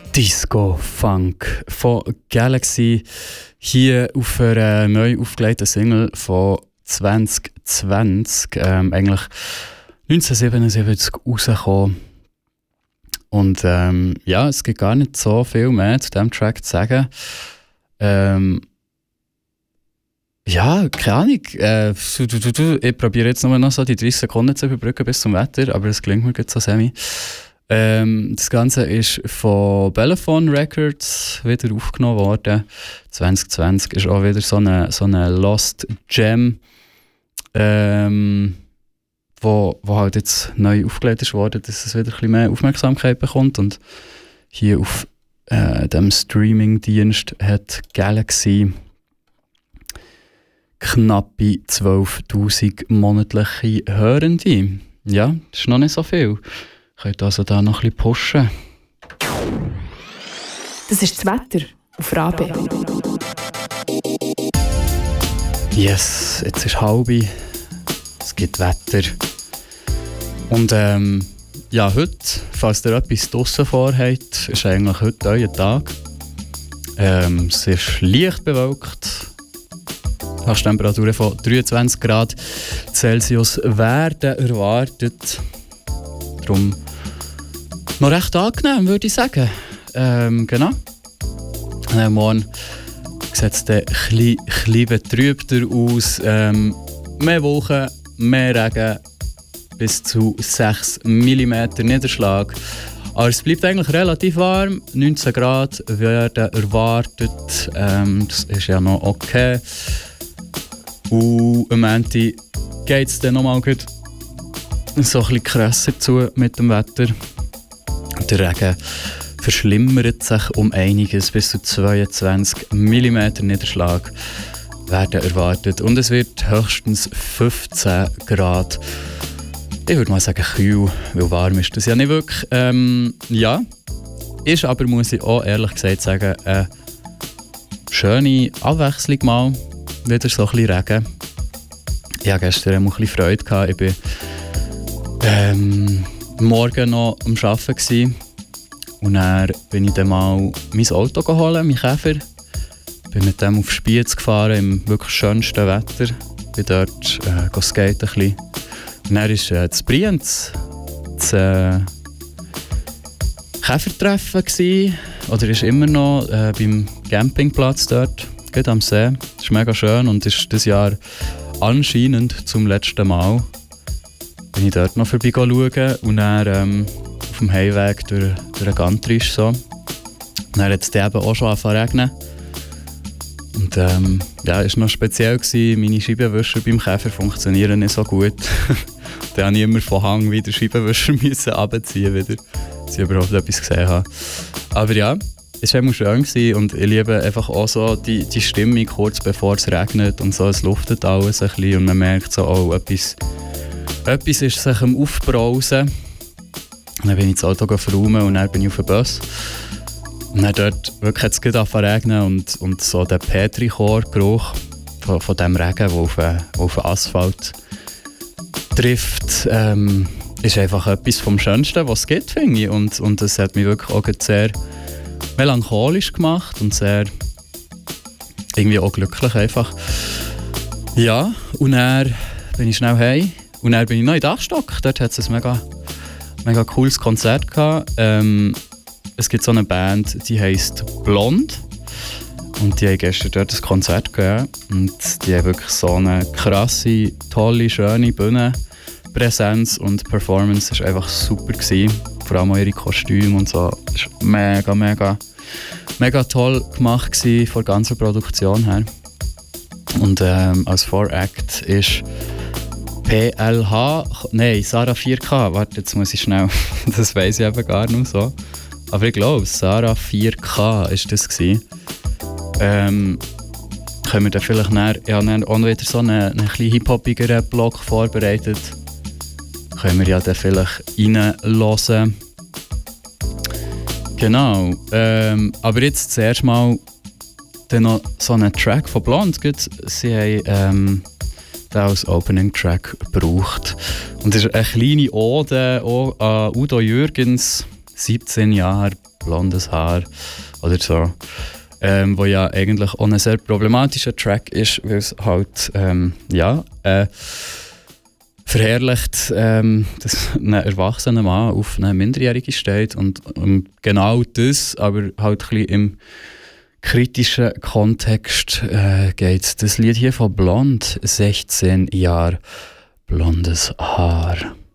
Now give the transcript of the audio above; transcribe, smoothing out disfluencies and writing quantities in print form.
Disco Funk von Galaxy hier auf einer neu aufgelegten Single von 2020, eigentlich 1977 rausgekommen. Und ja, es gibt gar nicht so viel mehr zu diesem Track zu sagen. Ja, keine Ahnung. Ich probiere jetzt nur noch so die 30 Sekunden zu überbrücken bis zum Wetter, aber es gelingt mir jetzt so semi. Das Ganze ist von Bellephone Records wieder aufgenommen worden. 2020 ist auch wieder so eine Lost Gem, wo halt jetzt neu aufgelegt ist worden, dass es wieder ein bisschen mehr Aufmerksamkeit bekommt. Und hier auf dem Streaming-Dienst hat Galaxy knappe 12'000 monatliche Hörende. Ja, das ist noch nicht so viel. Könnt also da noch ein bisschen pushen. Das ist das Wetter auf Rabe. Yes, jetzt ist halbe. Es gibt Wetter. Und ja, heute, falls ihr etwas draussen vorhabt, ist eigentlich heute euer Tag. Es ist leicht bewölkt. Temperaturen von 23 Grad Celsius werden erwartet. Darum noch recht angenehm, würde ich sagen. Genau. Morgen sieht es dann etwas betrübter aus. Mehr Wolken, mehr Regen, bis zu 6 mm Niederschlag. Aber es bleibt eigentlich relativ warm. 19 Grad werden erwartet. Das ist ja noch okay. Und am Ende geht es dann nochmal gut so ein bisschen krasser zu mit dem Wetter. Der Regen verschlimmert sich um einiges. Bis zu 22 mm Niederschlag werden erwartet. Und es wird höchstens 15 Grad. Ich würde mal sagen kühl, weil warm ist das ja nicht wirklich. Ja, ist aber, muss ich auch ehrlich gesagt sagen, eine schöne Abwechslung mal. Wieder so ein bisschen Regen. Ich hatte gestern auch ein bisschen Freude gehabt. Ich bin morgen noch am Arbeiten gewesen. Und dann bin ich dann mal mein Auto geholt, mein Käfer. Bin mit dem auf Spiez gefahren, im wirklich schönsten Wetter. Bin dort skaten ein bisschen. Und dann war das Brienz das Käfertreffen gewesen. Oder ist immer noch beim Campingplatz dort, gerade am See. Das ist mega schön und ist dieses Jahr anscheinend zum letzten Mal. Bin ich dort noch vorbei schauen und dann auf dem Heimweg durch den Gantrisch so. Und dann hat es eben auch schon angefangen zu regnen. Und ja, es war noch speziell gewesen. Meine Scheibenwischer beim Käfer funktionieren nicht so gut. Dann musste ich immer von Hang wieder Scheibenwischer runterziehen, wieder, dass ich überhaupt etwas gesehen habe. Aber ja, es war schön gewesen und ich liebe einfach auch so die Stimmung kurz bevor es regnet und so. Es luftet alles ein bisschen und man merkt so, oh, etwas ist sich am Aufbrausen. Und dann bin ich ins Auto verräumen und dann bin ich auf den Bus. Und dann dort wirklich hat es gerade angefangen zu regnen und so der Petrichor-Geruch von dem Regen, der auf den Asphalt trifft, ist einfach etwas vom Schönsten, was es gibt, finde ich. Und das hat mich wirklich auch sehr melancholisch gemacht und sehr irgendwie auch glücklich einfach. Ja, und dann bin ich schnell heim und dann bin ich noch in Dachstock. Dort hat es ein mega cooles Konzert gehabt. Es gibt so eine Band, die heisst Blond. Und die haben gestern dort ein Konzert gegeben. Und die haben wirklich so eine krasse, tolle, schöne Bühnenpräsenz und Performance. Das war einfach super gewesen. Vor allem auch ihre Kostüme und so. Das war mega toll gemacht gewesen, von der ganzen Produktion her. Und als Voract ist Sarah 4K. Warte, jetzt muss ich schnell. Das weiss ich eben gar nicht so. Aber ich glaube, Sarah 4K war das gewesen. Können wir dann vielleicht dann auch wieder so einen bisschen hip-hopigeren Blog vorbereitet. Können wir ja dann vielleicht reinhören. Genau. Aber jetzt zuerst mal dann noch so einen Track von Blond. Sie haben den als Opening-Track gebraucht. Und es ist eine kleine Ode auch an Udo Jürgens, 17 Jahre blondes Haar oder so. Wo ja eigentlich auch ein sehr problematischer Track ist, weil es halt, verherrlicht, dass ein erwachsener Mann auf eine Minderjährige steht und genau das, aber halt ein bisschen im kritischen Kontext geht das Lied hier von Blond, 16 Jahre blondes Haar.